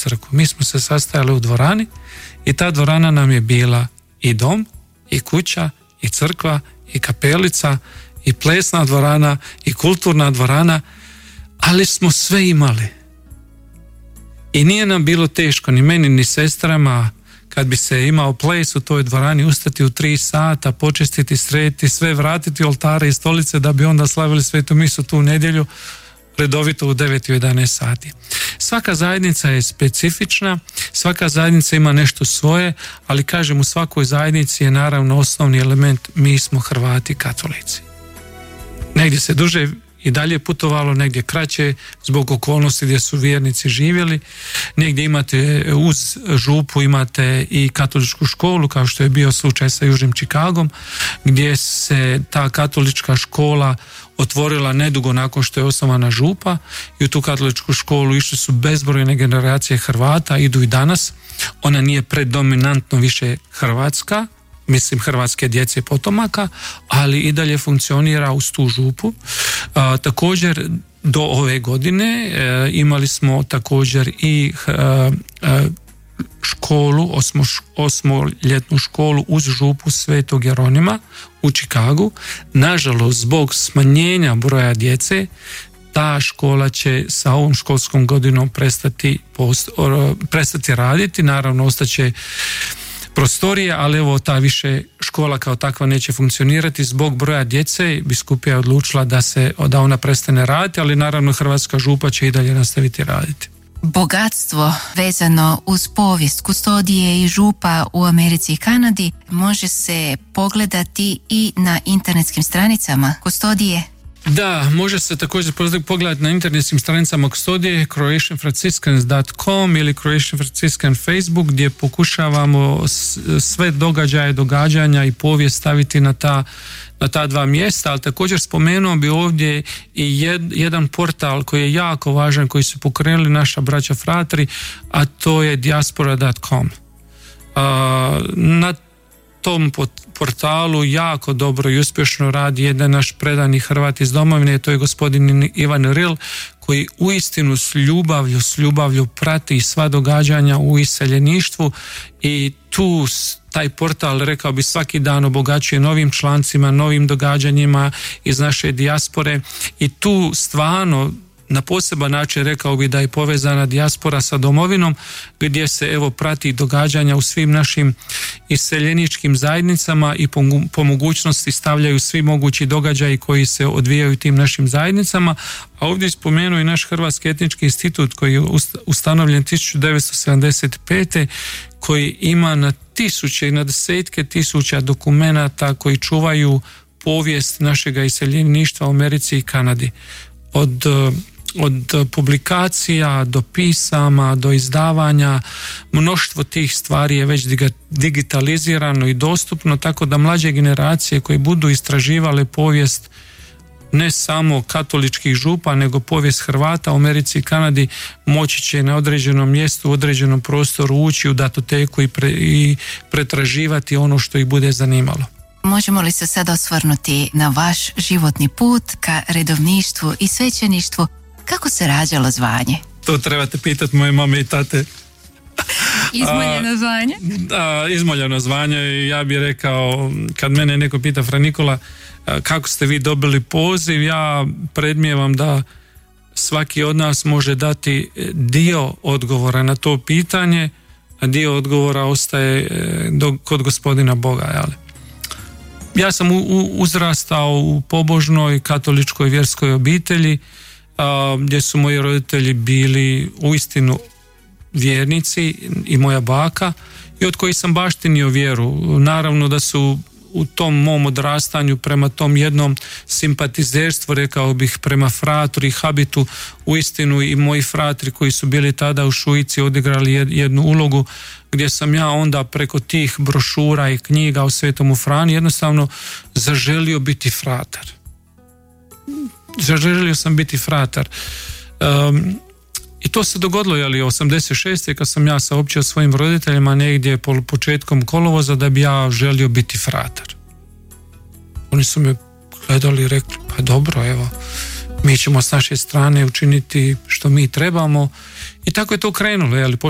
crkvu. Mi smo se sastajali u dvorani i ta dvorana nam je bila i dom, i kuća, i crkva, i kapelica, i plesna dvorana, i kulturna dvorana, ali smo sve imali. I nije nam bilo teško, ni meni, ni sestrama, kad bi se imao ples u toj dvorani, ustati u 3 sata, počistiti, srediti sve, vratiti oltare i stolice da bi onda slavili svetu misu tu nedjelju, redovito u 9 i 11 sati. Svaka zajednica je specifična, svaka zajednica ima nešto svoje, ali kažem, u svakoj zajednici je naravno osnovni element, mi smo Hrvati katolici. Negdje se duže i dalje putovalo, negdje kraće zbog okolnosti gdje su vjernici živjeli. Negdje imate uz župu imate i katoličku školu, kao što je bio slučaj sa Južnim Čikagom, gdje se ta katolička škola otvorila nedugo nakon što je osnovana župa, i u tu katoličku školu išli su bezbrojne generacije Hrvata, idu i danas. Ona nije predominantno više hrvatska, mislim hrvatske djece i potomaka, ali i dalje funkcionira uz tu župu. Također do ove godine imali smo također i školu, osmoljetnu školu uz župu Svetog Jeronima u Čikagu. Nažalost, zbog smanjenja broja djece, ta škola će sa ovom školskom godinom prestati raditi. Naravno, ostaće prostorije, ali evo, ta više škola kao takva neće funkcionirati zbog broja djece. Biskupija je odlučila da ona prestane raditi, ali naravno Hrvatska župa će i dalje nastaviti raditi. Bogatstvo vezano uz povijest kustodije i župa u Americi i Kanadi može se pogledati i na internetskim stranicama kustodije. Da, može se također pogledati na internetskim stranicama kustodije, croatianfranciscans.com ili Croatian Franciscan Facebook, gdje pokušavamo sve događanja i povijest staviti na ta 2 mjesta, ali također spomenuo bi ovdje i jedan portal koji je jako važan, koji su pokrenuli naša braća fratri, a to je diaspora.com. Na tom portalu jako dobro i uspješno radi jedan naš predani Hrvat iz domovine, to je gospodin Ivan Ril, koji uistinu s ljubavlju prati sva događanja u iseljeništvu, i taj portal, rekao bi, svaki dan obogaćuje novim člancima, novim događanjima iz naše dijaspore, i tu stvarno na poseban način rekao bi da je povezana dijaspora sa domovinom, gdje se evo prati događanja u svim našim iseljeničkim zajednicama i po mogućnosti stavljaju svi mogući događaji koji se odvijaju tim našim zajednicama. A ovdje spomenuo i naš Hrvatski etnički institut koji je ustanovljen 1975. koji ima na tisuće i na desetke tisuća dokumenata koji čuvaju povijest našega iseljeništva u Americi i Kanadi. Od publikacija do pisama, do izdavanja, mnoštvo tih stvari je već digitalizirano i dostupno, tako da mlađe generacije koje budu istraživale povijest ne samo katoličkih župa, nego povijest Hrvata u Americi i Kanadi, moći će na određenom mjestu, u određenom prostoru ući u datoteku i pretraživati ono što ih bude zanimalo. Možemo li se sada osvrnuti na vaš životni put ka redovništvu i svećeništvu? Kako se rađalo zvanje? To trebate pitati moje mame i tate. Izmoljeno zvanje? Da, izmoljeno zvanje. Ja bih rekao, kad mene neko pita, Fra Nikola, kako ste vi dobili poziv, ja predmijevam da svaki od nas može dati dio odgovora na to pitanje, a dio odgovora ostaje kod gospodina Boga, jel? Ja sam uzrastao u pobožnoj katoličkoj vjerskoj obitelji, gdje su moji roditelji bili uistinu vjernici i moja baka, i od kojih sam baštinio vjeru. Naravno da su u tom mom odrastanju prema tom jednom simpatizerstvu, rekao bih, prema fratru i habitu, uistinu i moji fratri koji su bili tada u Šuici odigrali jednu ulogu, gdje sam ja onda preko tih brošura i knjiga o Svetomu Frani jednostavno zaželio biti fratar. Zaželio sam biti fratar. I to se dogodilo, 86. kad sam ja saopćio svojim roditeljima negdje početkom kolovoza da bi ja želio biti fratar. Oni su me gledali i rekli, pa dobro, evo, mi ćemo s naše strane učiniti što mi trebamo, i tako je to krenulo,